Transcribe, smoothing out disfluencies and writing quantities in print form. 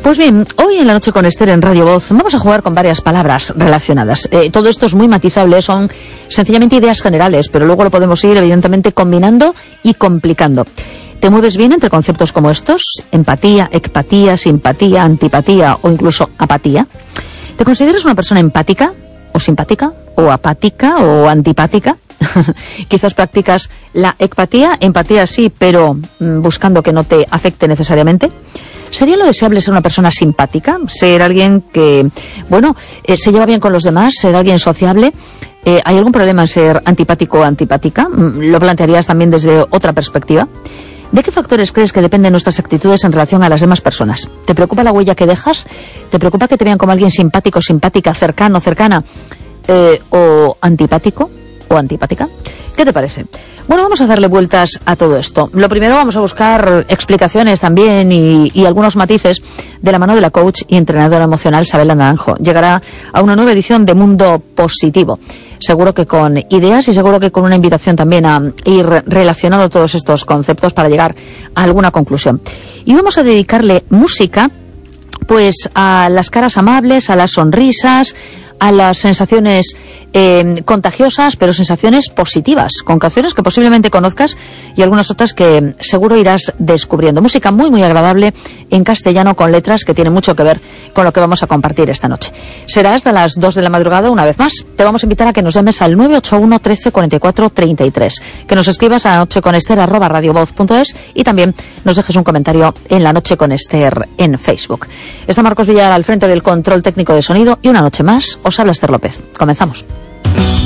Pues bien, hoy en La Noche con Esther en Radio Voz vamos a jugar con varias palabras relacionadas. Todo esto es muy matizable, son sencillamente ideas generales, pero luego lo podemos ir evidentemente combinando y complicando. ¿Te mueves bien entre conceptos como estos? Empatía, ecpatía, simpatía, antipatía o incluso apatía. ¿Te consideras una persona empática o simpática o apática o antipática? Quizás practicas la ecpatía, empatía sí, pero buscando que no te afecte necesariamente. ¿Sería lo deseable ser una persona simpática? ¿Ser alguien que, se lleva bien con los demás? ¿Ser alguien sociable? ¿Hay algún problema en ser antipático o antipática? ¿Lo plantearías también desde otra perspectiva? ¿De qué factores crees que dependen nuestras actitudes en relación a las demás personas? ¿Te preocupa la huella que dejas? ¿Te preocupa que te vean como alguien simpático, simpática, cercano, cercana? ¿O antipático o antipática? ¿Qué te parece? Bueno, vamos a darle vueltas a todo esto. Lo primero, vamos a buscar explicaciones también y algunos matices de la mano de la coach y entrenadora emocional Sabela Naranjo. Llegará a una nueva edición de Mundo Positivo. Seguro que con ideas y seguro que con una invitación también a ir relacionando todos estos conceptos para llegar a alguna conclusión. Y vamos a dedicarle música, pues, a las caras amables, a las sonrisas, a las sensaciones contagiosas, pero sensaciones positivas, con canciones que posiblemente conozcas y algunas otras que seguro irás descubriendo. Música muy, muy agradable en castellano con letras que tienen mucho que ver con lo que vamos a compartir esta noche. Será hasta las 2 de la madrugada una vez más. Te vamos a invitar a que nos llames al 981 13 44 33, que nos escribas a nocheconester@radiovoz.es y también nos dejes un comentario en La Noche con Esther en Facebook. Está Marcos Villar al frente del control técnico de sonido y una noche más os habla Esther López. Comenzamos.